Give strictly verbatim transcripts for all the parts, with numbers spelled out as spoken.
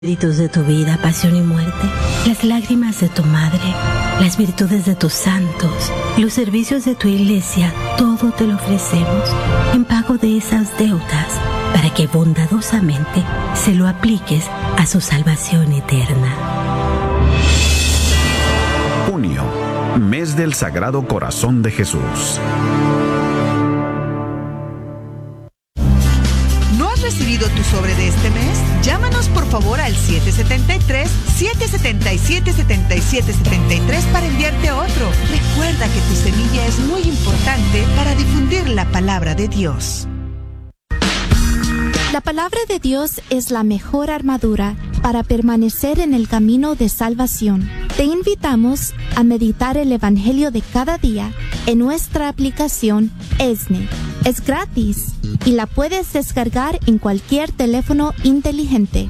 Espíritus de tu vida, pasión y muerte, las lágrimas de tu madre, las virtudes de tus santos, los servicios de tu iglesia, todo te lo ofrecemos en pago de esas deudas, para que bondadosamente se lo apliques a su salvación eterna. Junio, mes del Sagrado Corazón de Jesús. ¿Recibido tu sobre de este mes? Llámanos por favor al siete siete tres, siete siete siete, siete siete siete tres para enviarte otro. Recuerda que tu semilla es muy importante para difundir la palabra de Dios. La palabra de Dios es la mejor armadura para permanecer en el camino de salvación. Te invitamos a meditar el Evangelio de cada día en nuestra aplicación ESNE. Es gratis y la puedes descargar en cualquier teléfono inteligente.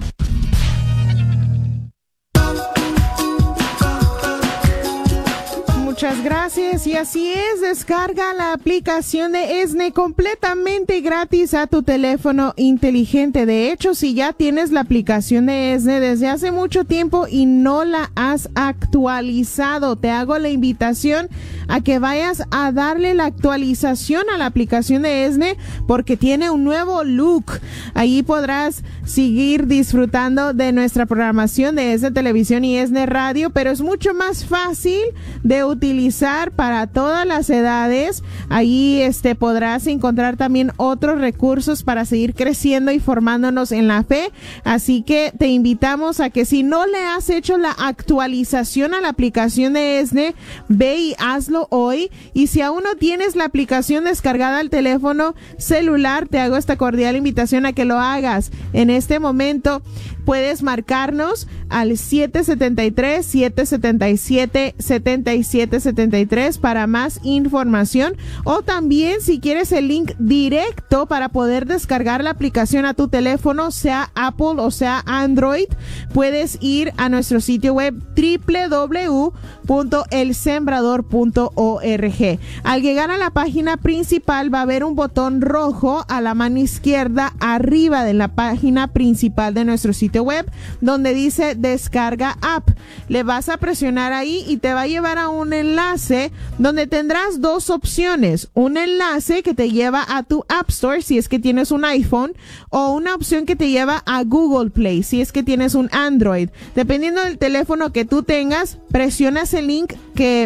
Muchas gracias, y así es, descarga la aplicación de ESNE completamente gratis a tu teléfono inteligente. De hecho, si ya tienes la aplicación de ESNE desde hace mucho tiempo y no la has actualizado, te hago la invitación a que vayas a darle la actualización a la aplicación de ESNE, porque tiene un nuevo look. Ahí podrás seguir disfrutando de nuestra programación de ESNE Televisión y ESNE Radio, pero es mucho más fácil de utilizar para todas las edades. Ahí este podrás encontrar también otros recursos para seguir creciendo y formándonos en la fe. Así que te invitamos a que, si no le has hecho la actualización a la aplicación de ESNE, ve y hazlo hoy. Y si aún no tienes la aplicación descargada al teléfono celular, te hago esta cordial invitación a que lo hagas. En este momento puedes marcarnos al siete siete tres, siete siete siete, siete siete siete tres para más información, o también si quieres el link directo para poder descargar la aplicación a tu teléfono, sea Apple o sea Android, puedes ir a nuestro sitio web doble u doble u doble u punto el sembrador punto org. Al llegar a la página principal va a haber un botón rojo a la mano izquierda arriba de la página principal de nuestro sitio web, donde dice descarga app. Le vas a presionar ahí y te va a llevar a un enlace donde tendrás dos opciones: un enlace que te lleva a tu App Store si es que tienes un iPhone, o una opción que te lleva a Google Play si es que tienes un Android. Dependiendo del teléfono que tú tengas, presionas el link que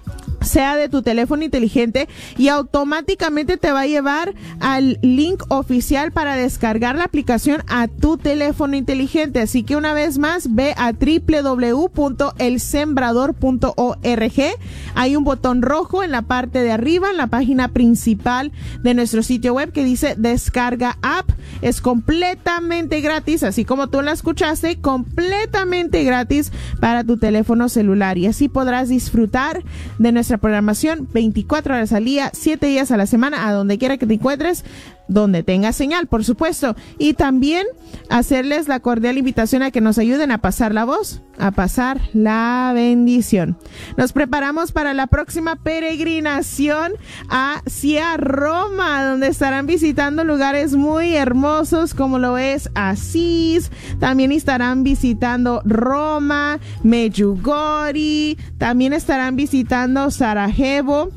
sea de tu teléfono inteligente y automáticamente te va a llevar al link oficial para descargar la aplicación a tu teléfono inteligente. Así que una vez más, ve a doble u doble u doble u punto el sembrador punto org. Hay un botón rojo en la parte de arriba, en la página principal de nuestro sitio web, que dice descarga app. Es completamente gratis, así como tú la escuchaste, completamente gratis para tu teléfono celular, y así podrás disfrutar de nuestra programación veinticuatro horas al día, siete días a la semana, a donde quiera que te encuentres, donde tengas señal, por supuesto. Y también hacerles la cordial invitación a que nos ayuden a pasar la voz, a pasar la bendición. Nos preparamos para la próxima peregrinación hacia Roma, donde estarán visitando lugares muy hermosos como lo es Asís. También estarán visitando Roma, Medjugorje, también estarán visitando Sarajevo.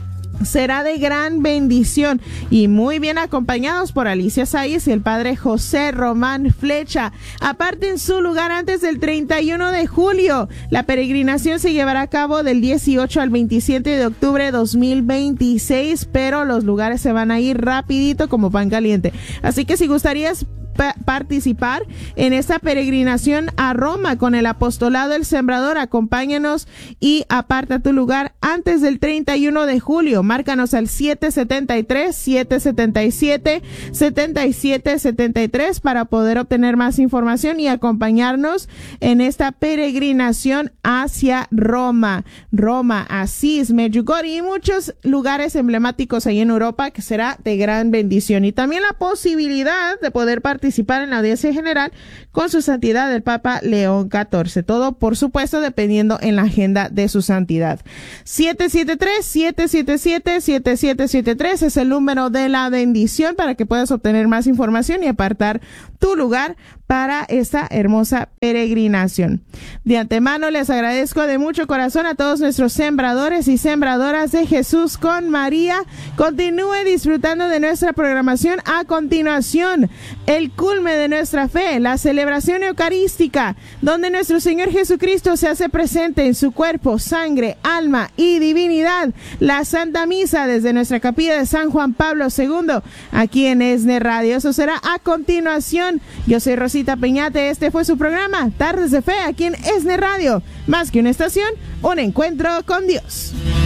Será de gran bendición, y muy bien acompañados por Alicia Sáez y el padre José Román Flecha. Aparten su lugar antes del treinta y uno de julio. La peregrinación se llevará a cabo del dieciocho al veintisiete de octubre de dos mil veintiséis, pero los lugares se van a ir rapidito como pan caliente. Así que si gustarías participar en esta peregrinación a Roma con el apostolado El Sembrador, acompáñanos y aparta tu lugar antes del treinta y uno de julio. Márcanos al siete siete tres, siete siete siete, siete siete siete tres para poder obtener más información y acompañarnos en esta peregrinación hacia Roma. Roma, Asís, Medjugorje y muchos lugares emblemáticos ahí en Europa, que será de gran bendición. Y también la posibilidad de poder participar participar en la audiencia general con su santidad el Papa León catorce. Todo, por supuesto, dependiendo en la agenda de su santidad. siete siete tres, siete siete siete, siete siete siete tres es el número de la bendición para que puedas obtener más información y apartar tu lugar para esta hermosa peregrinación. De antemano les agradezco de mucho corazón a todos nuestros sembradores y sembradoras de Jesús con María. Continúe disfrutando de nuestra programación. A continuación, el culme de nuestra fe, la celebración eucarística, donde nuestro Señor Jesucristo se hace presente en su cuerpo, sangre, alma y divinidad. La Santa Misa desde nuestra capilla de San Juan Pablo segundo, aquí en ESNE Radio. Eso será a continuación. Yo soy Rosita Peñate. Este fue su programa Tardes de Fe aquí en ESNE Radio. Más que una estación, un encuentro con Dios.